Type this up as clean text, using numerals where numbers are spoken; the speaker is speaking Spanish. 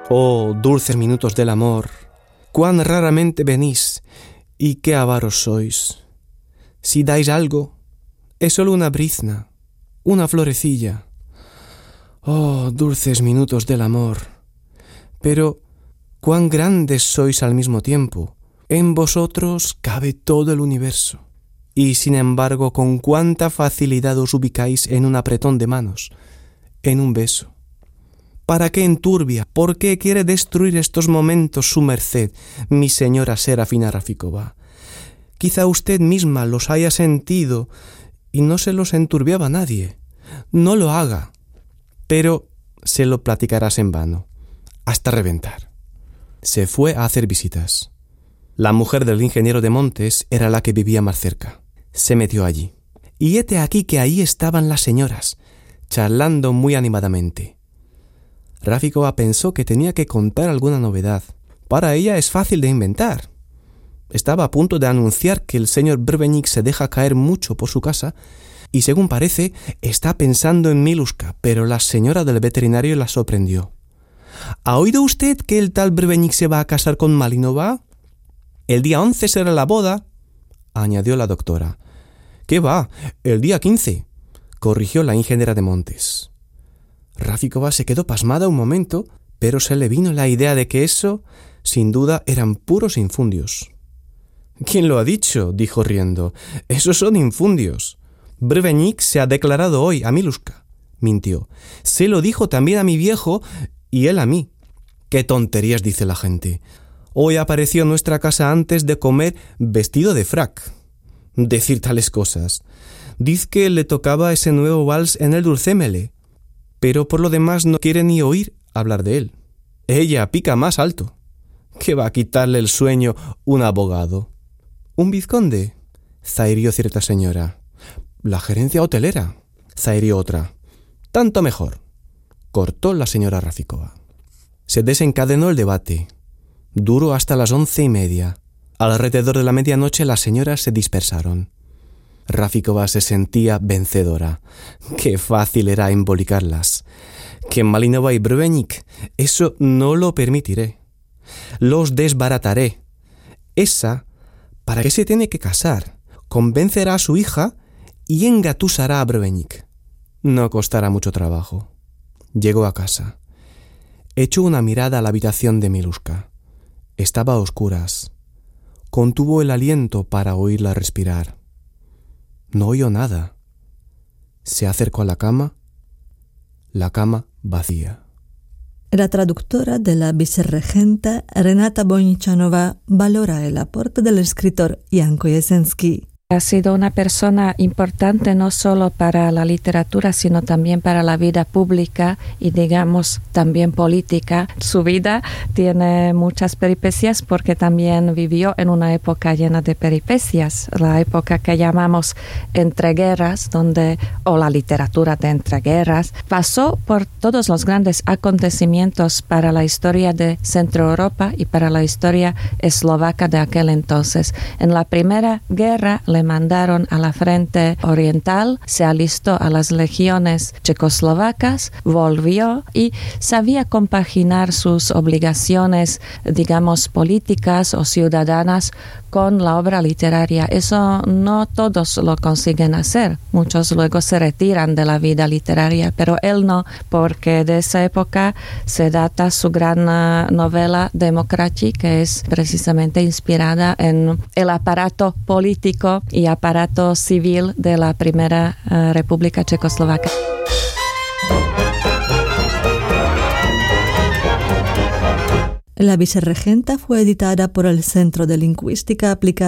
Oh, dulces minutos del amor, cuán raramente venís y qué avaros sois. Si dais algo, es solo una brizna, una florecilla. Oh, dulces minutos del amor. Pero cuán grandes sois al mismo tiempo. En vosotros cabe todo el universo. Y sin embargo, con cuánta facilidad os ubicáis en un apretón de manos, en un beso. ¿Para qué enturbia? ¿Por qué quiere destruir estos momentos su merced, mi señora Serafina Rafikova? Quizá usted misma los haya sentido y no se los enturbiaba a nadie. No lo haga, pero se lo platicarás en vano, hasta reventar. Se fue a hacer visitas. La mujer del ingeniero de Montes era la que vivía más cerca. Se metió allí. Y hete aquí que ahí estaban las señoras, charlando muy animadamente. Rafikova pensó que tenía que contar alguna novedad. Para ella es fácil de inventar. Estaba a punto de anunciar que el señor Brvenik se deja caer mucho por su casa y, según parece, está pensando en Miluska, pero la señora del veterinario la sorprendió. ¿Ha oído usted que el tal Brvenik se va a casar con Malinova? El día 11 será la boda, añadió la doctora. ¿Qué va? El día 15, corrigió la ingeniera de Montes. Rafikova se quedó pasmada un momento, pero se le vino la idea de que eso, sin duda, eran puros infundios. ¿Quién lo ha dicho?, dijo riendo. Esos son infundios. Brvenik se ha declarado hoy a Miluska. Mintió. Se lo dijo también a mi viejo y él a mí. ¡Qué tonterías dice la gente! Hoy apareció en nuestra casa antes de comer vestido de frac. Decir tales cosas. Diz que le tocaba ese nuevo vals en el Dulcémele, pero por lo demás no quiere ni oír hablar de él. Ella pica más alto. ¿Qué va a quitarle el sueño un abogado? ¿Un vizconde?, zahirió cierta señora. La gerencia hotelera, zahirió otra. Tanto mejor, cortó la señora Rafikova. Se desencadenó el debate. Duró hasta las 11:30. Alrededor de la medianoche las señoras se dispersaron. Rafikova se sentía vencedora. Qué fácil era embolicarlas. Que Malinova y Brvenik, eso no lo permitiré. Los desbarataré. Esa, ¿para qué se tiene que casar? Convencerá a su hija y engatusará a Brvenik. No costará mucho trabajo. Llegó a casa. Echó una mirada a la habitación de Miluska. Estaba a oscuras. Contuvo el aliento para oírla respirar. No oyó nada. Se acercó a la cama vacía. La traductora de la vicerregenta Renata Bonichanova valora el aporte del escritor Jan Kojesenský. Ha sido una persona importante no solo para la literatura, sino también para la vida pública y, digamos, también política. Su vida tiene muchas peripecias porque también vivió en una época llena de peripecias, la época que llamamos entreguerras, o la literatura de entreguerras. Pasó por todos los grandes acontecimientos para la historia de Centro Europa y para la historia eslovaca de aquel entonces. En la Primera Guerra le mandaron a la frente oriental, se alistó a las legiones checoslovacas, volvió y sabía compaginar sus obligaciones, digamos, políticas o ciudadanas con la obra literaria. Eso no todos lo consiguen hacer. Muchos luego se retiran de la vida literaria, pero él no, porque de esa época se data su gran novela Demokrati, que es precisamente inspirada en el aparato político y aparato civil de la Primera República Checoslovaca. La vicerregenta fue editada por el Centro de Lingüística Aplicada